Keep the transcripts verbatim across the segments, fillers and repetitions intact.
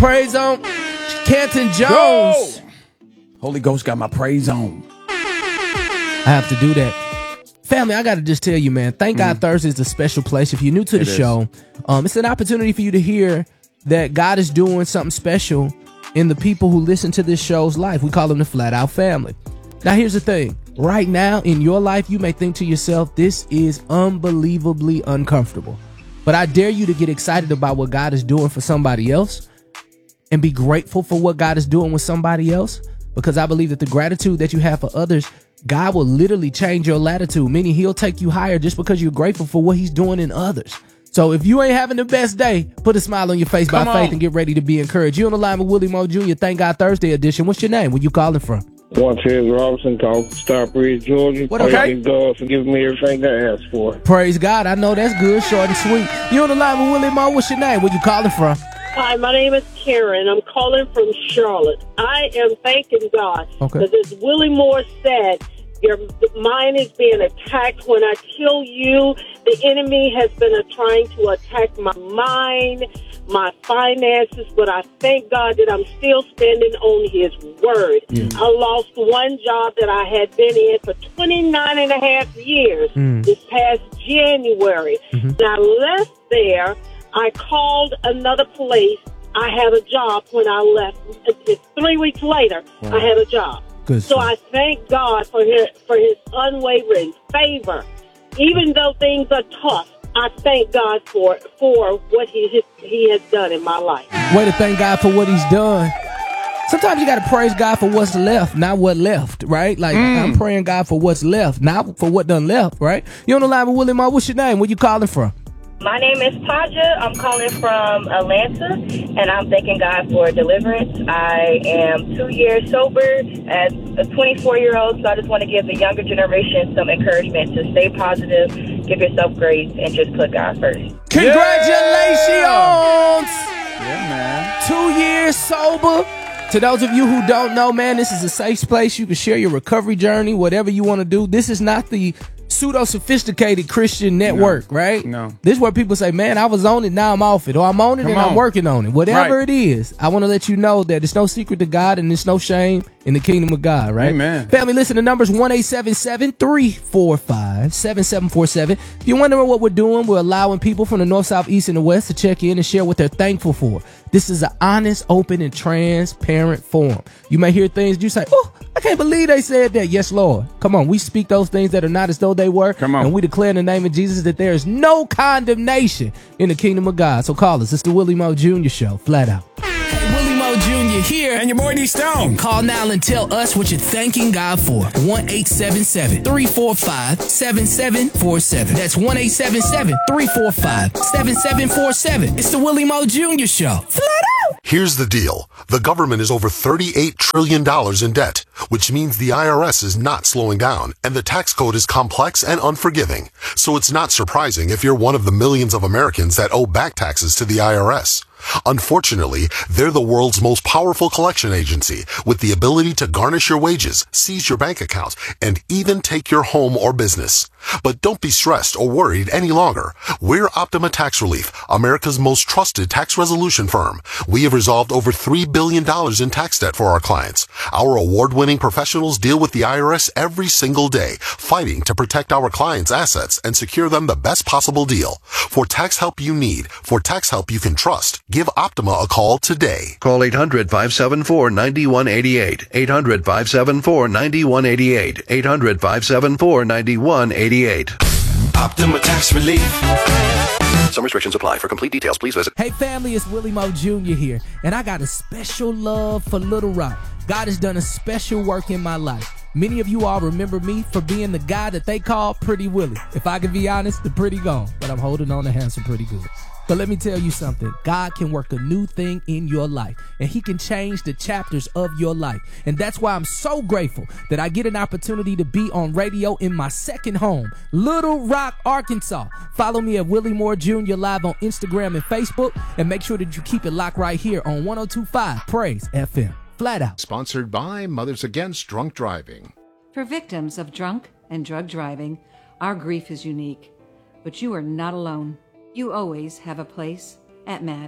praise on. Canton Jones. Go. Holy Ghost got my praise on. I have to do that. Family, I got to just tell you, man, Thank God mm. Thursday is a special place. If you're new to the it show, um, it's an opportunity for you to hear that God is doing something special in the people who listen to this show's life. We call them the Flat Out family. Now, here's the thing. Right now in your life, you may think to yourself, this is unbelievably uncomfortable. But I dare you to get excited about what God is doing for somebody else and be grateful for what God is doing with somebody else, because I believe that the gratitude that you have for others, God will literally change your latitude, meaning he'll take you higher just because you're grateful for what he's doing in others. So if you ain't having the best day, put a smile on your face Come by on. faith and get ready to be encouraged. You on the line with Willie Moore Junior Thank God Thursday edition. What's your name? Where you calling from? Montez Robinson, calling from Stockbridge, Georgia. What okay? Thank God for giving me everything I asked for. Praise God. I know that's good, short and sweet. You on the line with Willie Moore. What's your name? Where you calling from? Hi, my name is Karen. I'm calling from Charlotte. I am thanking God because, okay. as Willie Moore said, your mind is being attacked. When I kill you, the enemy has been uh, trying to attack my mind, my finances, but I thank God that I'm still standing on his word. Yeah. I lost one job that I had been in for twenty-nine and a half years mm. this past January. Mm-hmm. And I left there. I called another place. I had a job when I left. Three weeks later, wow. I had a job. Good so stuff. I thank God for his, for his unwavering favor. Even though things are tough, I thank God for for what he he has done in my life. Way to thank God for what he's done. Sometimes you got to praise God for what's left, not what left, right? Like, mm. I'm praying God for what's left, not for what done left, right? You on the line with Willie Moore. What's your name? Where you calling from? My name is Taja. I'm calling from Atlanta, and I'm thanking God for deliverance. I am two years sober as a twenty-four-year-old, so I just want to give the younger generation some encouragement to stay positive, give yourself grace, and just put God first. Congratulations! Yeah, man. Two years sober. To those of you who don't know, man, this is a safe place. You can share your recovery journey, whatever you want to do. This is not the pseudo-sophisticated Christian network, no, right? No. This is where people say, man, I was on it, now I'm off it. Or I'm on it Come and on. I'm working on it. Whatever right. it is, I want to let you know that it's no secret to God and there's no shame in the kingdom of God, right? Amen. Family, listen, the number's one eight seven seven, three four five, seven seven four seven. If you're wondering what we're doing, we're allowing people from the north, south, east, and the west to check in and share what they're thankful for. This is an honest, open, and transparent forum. You may hear things you say, oh, I can't believe they said that. Yes, Lord. Come on. We speak those things that are not as though they were. Come on. And we declare in the name of Jesus that there is no condemnation in the kingdom of God. So call us. It's the Willie Moore Junior Show. Flat out. Hey, Willie Moore Junior here. And your boy D Stone. Call now and tell us what you're thanking God for. one eight seven seven, three four five, seven seven four seven. That's one eight seven seven, three four five, seven seven four seven. It's the Willie Moore Junior Show. Flat out. Here's the deal. The government is over thirty-eight trillion dollars in debt, which means the I R S is not slowing down, and the tax code is complex and unforgiving. So it's not surprising if you're one of the millions of Americans that owe back taxes to the I R S. Unfortunately, they're the world's most powerful collection agency with the ability to garnish your wages, seize your bank account, and even take your home or business. But don't be stressed or worried any longer. We're Optima Tax Relief, America's most trusted tax resolution firm. We have resolved over three billion dollars in tax debt for our clients. Our award-winning professionals deal with the I R S every single day, fighting to protect our clients' assets and secure them the best possible deal. For tax help you need, for tax help you can trust, give Optima a call today. Call eight hundred, five seven four, nine one eight eight. eight hundred, five seven four, nine one eight eight. eight hundred, five seven four, nine one eight eight. Optima Tax Relief. Some restrictions apply. For complete details, please visit. Hey family, it's Willie Moore Junior here, and I got a special love for Little Rock. God has done a special work in my life. Many of you all remember me for being the guy that they call Pretty Willie. If I can be honest, the pretty gone, but I'm holding on to handsome pretty good. But let me tell you something. God can work a new thing in your life, and he can change the chapters of your life. And that's why I'm so grateful that I get an opportunity to be on radio in my second home, Little Rock, Arkansas. Follow me at Willie Moore Junior live on Instagram and Facebook, and make sure that you keep it locked right here on one oh two point five Praise F M. Flat out. Sponsored by Mothers Against Drunk Driving. For victims of drunk and drug driving, our grief is unique, but you are not alone. You always have a place at M A D.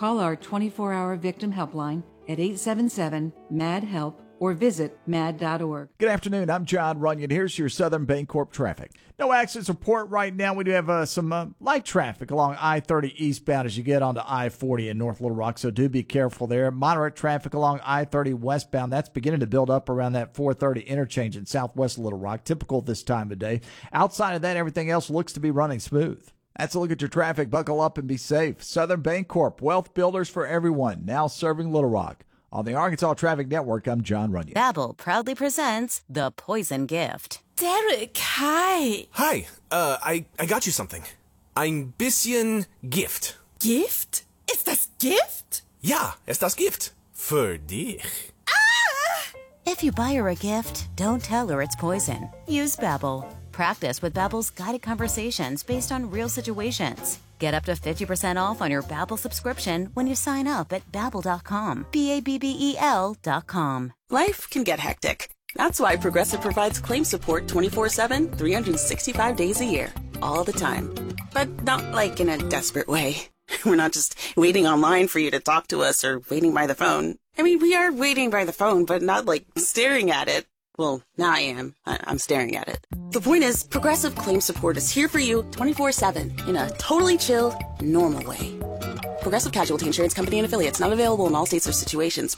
Call our twenty-four hour victim helpline at eight seven seven, M A D, HELP or visit mad dot org. Good afternoon. I'm John Runyon. Here's your Southern Bancorp traffic. No accidents report right now. We do have uh, some uh, light traffic along I thirty eastbound as you get onto I forty in North Little Rock, so do be careful there. Moderate traffic along I thirty westbound. That's beginning to build up around that four thirty interchange in southwest Little Rock, typical this time of day. Outside of that, everything else looks to be running smooth. That's a look at your traffic. Buckle up and be safe. Southern Bancorp, wealth builders for everyone, now serving Little Rock. On the Arkansas Traffic Network, I'm John Runyon. Babbel proudly presents The Poison Gift. Derek, hi. Hi, uh, I, I got you something. Ein bisschen Gift. Gift? Ist das Gift? Ja, es das Gift. Für dich. Ah! If you buy her a gift, don't tell her it's poison. Use Babbel. Practice with Babbel's guided conversations based on real situations. Get up to fifty percent off on your Babbel subscription when you sign up at Babbel dot com. B A B B E L dot com. Life can get hectic. That's why Progressive provides claim support twenty-four seven, three hundred sixty-five days a year. All the time. But not like in a desperate way. We're not just waiting online for you to talk to us or waiting by the phone. I mean, we are waiting by the phone, but not like staring at it. Well, now I am. I- I'm staring at it. The point is, Progressive Claim Support is here for you twenty-four seven in a totally chill, normal way. Progressive Casualty Insurance Company and Affiliates, not available in all states or situations.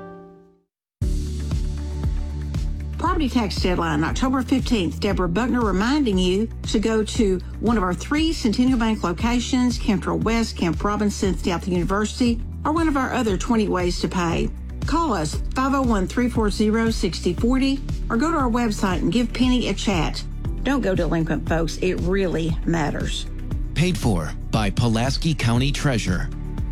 Property tax deadline, October fifteenth. Deborah Buckner reminding you to go to one of our three Centennial Bank locations, Camp West, Camp Robinson, South University, or one of our other twenty ways to pay. Call us five oh one, three four zero, six oh four oh or go to our website and give Penny a chat. Don't go delinquent, folks. It really matters. Paid for by Pulaski County Treasurer.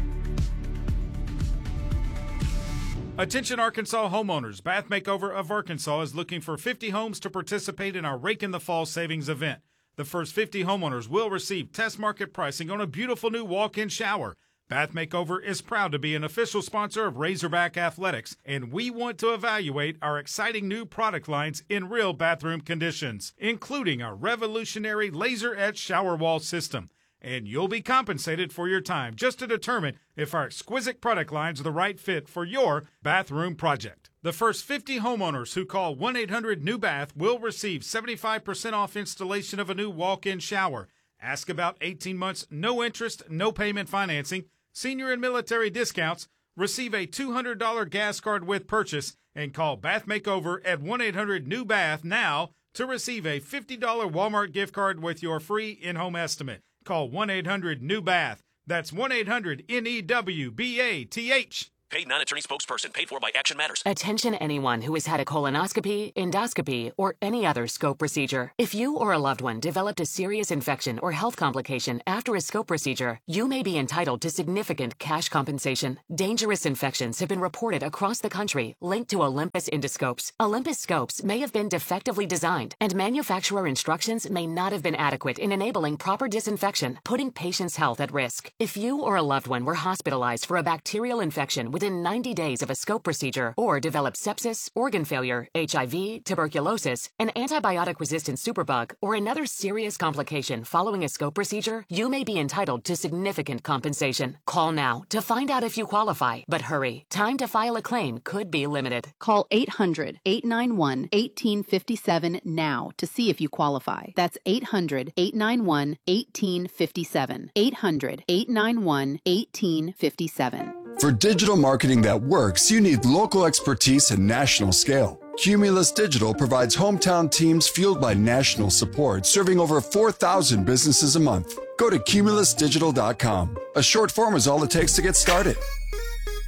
Attention Arkansas homeowners. Bath Makeover of Arkansas is looking for fifty homes to participate in our Rake in the Fall savings event. The first fifty homeowners will receive test market pricing on a beautiful new walk-in shower. Bath Makeover is proud to be an official sponsor of Razorback Athletics, and we want to evaluate our exciting new product lines in real bathroom conditions, including our revolutionary laser-etched shower wall system. And you'll be compensated for your time just to determine if our exquisite product lines are the right fit for your bathroom project. The first fifty homeowners who call one eight hundred new bath will receive seventy-five percent off installation of a new walk-in shower. Ask about eighteen months, no interest, no payment financing, senior and military discounts, receive a two hundred dollars gas card with purchase, and call Bath Makeover at one eight hundred new bath now to receive a fifty dollars Walmart gift card with your free in-home estimate. Call one eight hundred new bath. That's one eight hundred N E W B A T H. Paid non-attorney spokesperson. Paid for by Action Matters. Attention anyone who has had a colonoscopy, endoscopy, or any other scope procedure. If you or a loved one developed a serious infection or health complication after a scope procedure, you may be entitled to significant cash compensation. Dangerous infections have been reported across the country linked to Olympus endoscopes. Olympus scopes may have been defectively designed, and manufacturer instructions may not have been adequate in enabling proper disinfection, putting patients' health at risk. If you or a loved one were hospitalized for a bacterial infection with within ninety days of a scope procedure or develop sepsis, organ failure, H I V, tuberculosis, an antibiotic-resistant superbug, or another serious complication following a scope procedure, you may be entitled to significant compensation. Call now to find out if you qualify, but hurry. Time to file a claim could be limited. Call eight hundred, eight nine one, one eight five seven now to see if you qualify. That's eight hundred, eight nine one, one eight five seven. eight hundred, eight nine one, one eight five seven. For digital marketing that works, you need local expertise and national scale. Cumulus Digital provides hometown teams fueled by national support, serving over four thousand businesses a month. Go to cumulus digital dot com. A short form is all it takes to get started.